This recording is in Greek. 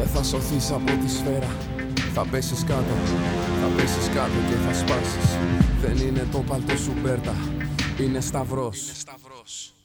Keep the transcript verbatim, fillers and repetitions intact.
θα σωθείς από τη σφαίρα. Θα πέσεις κάτω, θα πέσεις κάτω και θα σπάσεις. Δεν είναι το παλτό σου Μπέρτα, είναι σταυρός.